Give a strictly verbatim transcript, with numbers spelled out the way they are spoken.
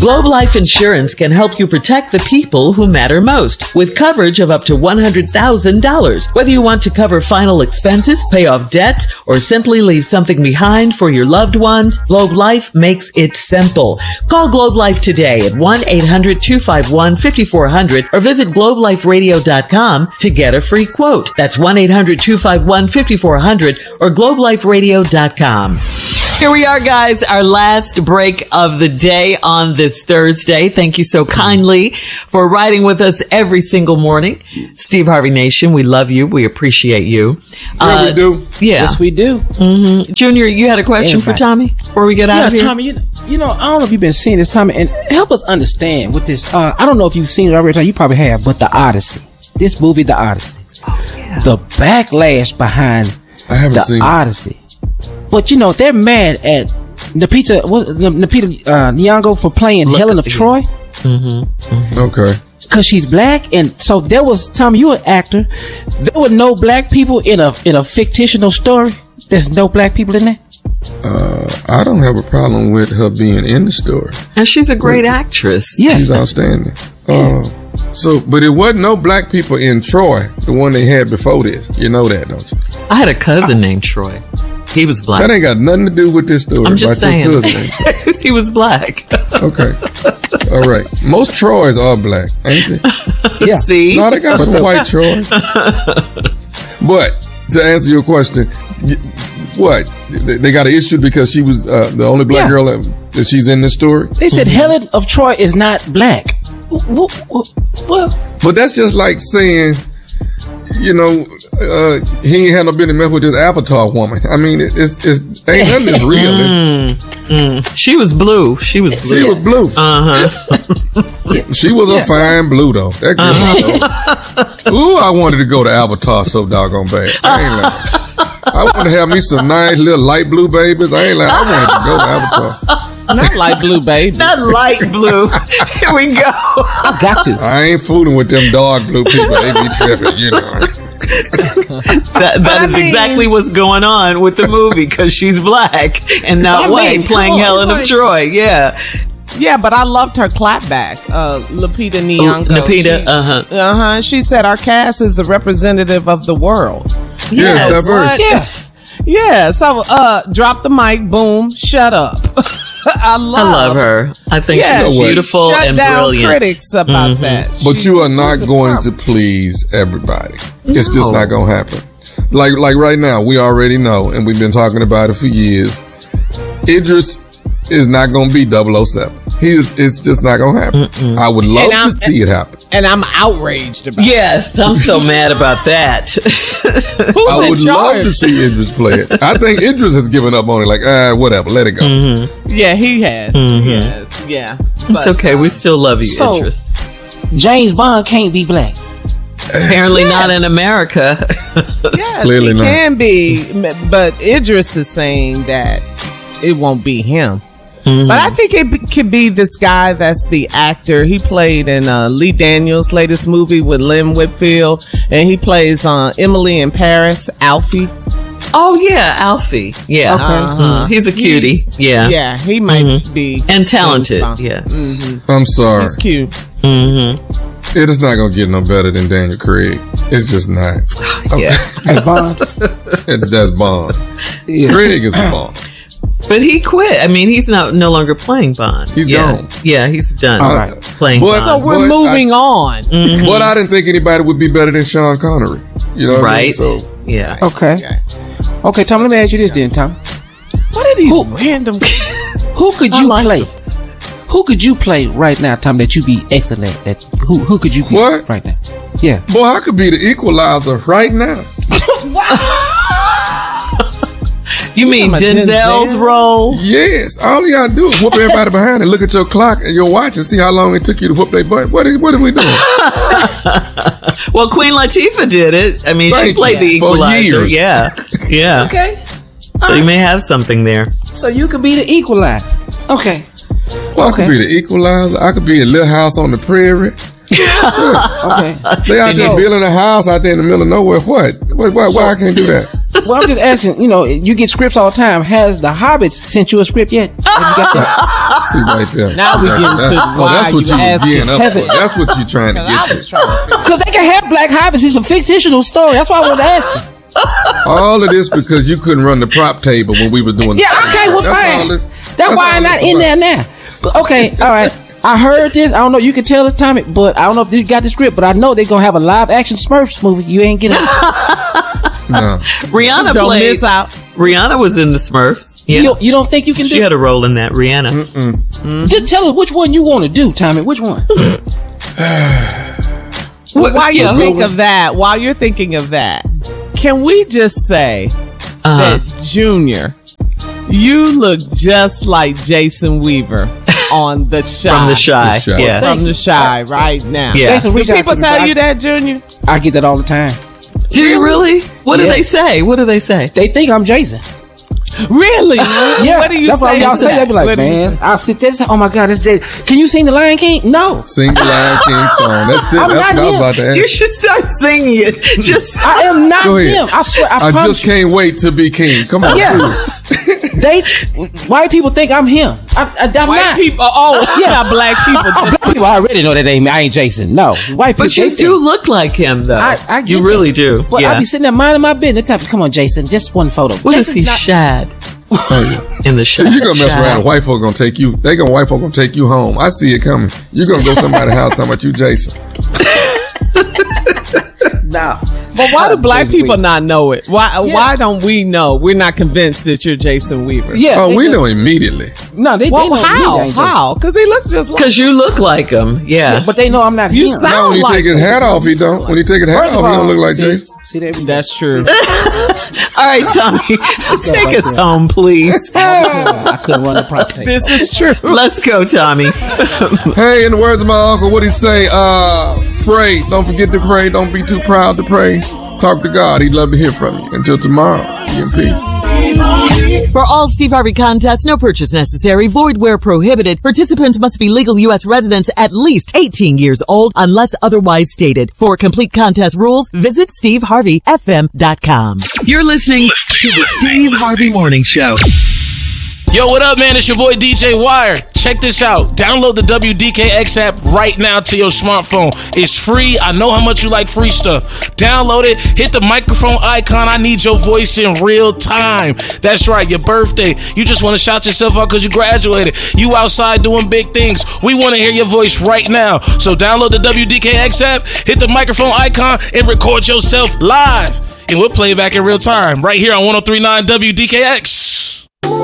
Globe Life Insurance can help you protect the people who matter most with coverage of up to one hundred thousand dollars. Whether you want to cover final expenses, pay off debt, or simply leave something behind for your loved ones, Globe Life makes it simple. Call Globe Life today at one eight hundred two five one five four zero zero or visit globe life radio dot com to get a free quote. That's one eight hundred two five one five four zero zero or globe life radio dot com. Here we are, guys, our last break of the day on this Thursday. Thank you so kindly for riding with us every single morning. Steve Harvey Nation, we love you. We appreciate you. Yeah, uh, we do. Yeah. Yes, we do. Mm-hmm. Junior, you had a question Everybody. for Tommy before we get out yeah, of here? Tommy, you, you know, I don't know if you've been seeing this, Tommy, and help us understand with this. Uh, I don't know if you've seen it already. You probably have, but The Odyssey. This movie, The Odyssey. Oh, yeah. The backlash behind I haven't The seen Odyssey. But, you know, they're mad at Napita, what, Napita uh, Nyong'o for playing Look Helen of you. Troy. Mm-hmm. Mm-hmm. Okay. Because she's black, and so there was, Tom, you an actor. There were no black people in a in a fictional story. There's no black people in that. Uh, I don't have a problem with her being in the story. And she's a great but, actress. Yeah. She's outstanding. Uh, so, but it wasn't no black people in Troy, the one they had before this. You know that, don't you? I had a cousin I, named Troy. He was black. That ain't got nothing to do with this story. I'm just saying. Your cousin. He was black. Okay. All right. Most Troys are black, ain't they? Yeah. See? No, they got some white Troys. But to answer your question, what? They got an issue because she was uh, the only black yeah. girl that, that she's in this story? They said mm-hmm. Helen of Troy is not black. Well, but that's just like saying, you know, uh, he ain't had no business mess with this Avatar woman. I mean, it, it's, it's ain't nothing that's real. Mm, mm. She was blue. She was blue. She was blue. Uh huh. She was yeah. a fine blue though. That girl. Uh-huh. Ooh, I wanted to go to Avatar so doggone bad. I ain't like, I want to have me some nice little light blue babies. I ain't like, I wanted to go to Avatar. Not light blue, baby. Not light blue. Here we go. I got to. I ain't fooling with them dark blue people. They be tripping, you know. that that is mean, exactly what's going on with the movie because she's black and not I white mean, playing on, Helen like, of Troy. Yeah. Yeah, but I loved her clapback, uh, Lupita Nyong'o. Oh, Lupita, uh huh. Uh huh. She said our cast is a representative of the world. Yes, yes diverse. Yeah. Yeah. So, uh, drop the mic. Boom. Shut up. I love, I love her. I think yeah, she's beautiful shut and down brilliant. Critics about mm-hmm. that. But she, you are not going to please everybody. No. It's just not going to happen. Like like right now, we already know, and we've been talking about it for years. Idris is not going to be double oh seven. He is, it's just not going to happen. Mm-mm. I would love to see it happen. And I'm outraged about yes, it. Yes, I'm so mad about that. I would love to see Idris play it. I think Idris has given up on it. Like, ah, whatever, let it go. Mm-hmm. Yeah, he has. Mm-hmm. Yes, yeah. It's but, okay. We still love you, so, Idris. James Bond can't be black. Apparently yes. not in America. Yes, Clearly he not. can be. But Idris is saying that it won't be him. Mm-hmm. But I think it b- could be this guy that's the actor. He played in uh, Lee Daniels' latest movie with Lynn Whitfield, and he plays uh, Emily in Paris, Alfie. Oh, yeah, Alfie. Yeah. Okay. Uh-huh. Mm-hmm. He's a cutie. He's, yeah. Yeah, he might mm-hmm. be. And talented. Yeah. Mm-hmm. I'm sorry. He's cute. Mm-hmm. It is not going to get no better than Daniel Craig. It's just not. Yeah. That's Bond. It's, that's Bond. Yeah. Craig is Bond. But he quit. I mean, he's not no longer playing Bond. He's yeah. gone. Yeah, he's done All right. playing but, Bond. So we're but moving I, on. Mm-hmm. But I didn't think anybody would be better than Sean Connery. You know what right? I mean? So, yeah. Okay. Okay, okay Tom, let me ask you this then, Tom. What are these who, random... Who could you like play? Them. Who could you play right now, Tom, that you be excellent at? Who who could you be what? right now? Yeah. Boy, I could be the equalizer right now. Wow. You mean Denzel's Denzel? role? Yes. All you gotta do is whoop everybody behind and look at your clock and your watch and see how long it took you to whoop their butt. What are, what are we doing? Well, Queen Latifah did it. I mean, Thank she played you. the equalizer. For years. Yeah. Yeah. Okay. So right. You may have something there. So you could be the equalizer. Okay. Well, I okay. could be the equalizer. I could be a Little House on the Prairie. Yeah. Okay. They out there building a house out there in the middle of nowhere. What? What? Why, so, why I can't do that? Well, I'm just asking, you know, you get scripts all the time. Has the Hobbits sent you a script yet? Have you got that? See right there. Now we get into oh, why that's what you you asking. gearing up for. That's what you're trying to get to. Because they can have black hobbits. It's a fictional story. That's why I was asking. All of this because you couldn't run the prop table when we were doing the Yeah, okay, well, that's fine. all this- That's, that's why all I'm not this in about. there now. But, okay, all right. I heard this. I don't know. You can tell it, Tommy, but I don't know if you got the script, but I know they're going to have a live action Smurfs movie. You ain't getting it. No. Rihanna Don't played. miss out. Rihanna was in the Smurfs. Yeah. You, don't, you don't think you can She do had a role in that, Rihanna. Mm-hmm. Just tell us which one you want to do, Tommy. Which one? What- While you yeah, think who- of that, while you're thinking of that, can we just say Uh-huh. that Junior, you look just like Jason Weaver on The Shy. From The Shy. The Shy. Yeah. From The Shy right now. Yeah. Jason, Do reach out people to me, tell but you I- that, Junior? I get that all the time. Do you really? What do Yeah. they say? What do they say? They think I'm Jason. Really? Yeah, What do you that's say? why y'all to say. They that? be like, What do you man, say? I'll sit there. and say, oh my God, that's Jason. Can you sing the Lion King? No, Sing the Lion King song. That's it. I'm That's not what I was him. about to You ask. should start singing it. Just I am not Go ahead. him. I swear. I, I promise just can't wait to be king. Come on. Yeah. do it. They white people think I'm him. I, I, I'm White not. people, oh, Yeah. yeah, black people. Oh, black people already know that ain't me. I ain't Jason. No, white people. But you they do think- look like him, though. I, I get you really that. do. But yeah. I be sitting there minding my business. They type, come on, Jason, just one photo. What is Jason's he, not- Shad? Oh, yeah. In the So Shad. you gonna mess Shad. around and white folk gonna take you. They gonna white folk gonna take you home. I see it coming. You gonna go to somebody's house talking about you, Jason. Nah. But why do Uh, black Jason people Weaver. not know it? Why Yeah. Why don't we know? We're not convinced that you're Jason Weaver. Yeah. Oh, they we just- know immediately. No, they, Well, they know me, I how? ain't Jason. How? Because he looks just like. Because you look like him. Yeah. Yeah, but they know I'm not You him. sound- Now when he like take his hat off, he don't. When he take his hat First of off, he all, don't look like see, Jason. See, they, That's true. All right, Tommy. Take us home, please. I couldn't run the prop tape. This is true. Let's go, Tommy. Hey, in the words of my uncle, what he say? Uh, pray. Don't forget to pray. Don't be too proud to pray. Talk to God. He'd love to hear from you. Until tomorrow, be in peace. For all Steve Harvey contests, no purchase necessary, void where prohibited. Participants must be legal U S residents at least eighteen years old unless otherwise stated. For complete contest rules, visit steve harvey f m dot com. You're listening to the Steve Harvey Morning Show. Yo, what up, man? It's your boy D J Wire. Check this out. Download the W D K X app right now to your smartphone. It's free. I know how much you like free stuff. Download it. Hit the microphone icon. I need your voice in real time. That's right. Your birthday. You just want to shout yourself out because you graduated. You outside doing big things. We want to hear your voice right now. So download the W D K X app. Hit the microphone icon and record yourself live. And we'll play it back in real time right here on one oh three point nine W D K X.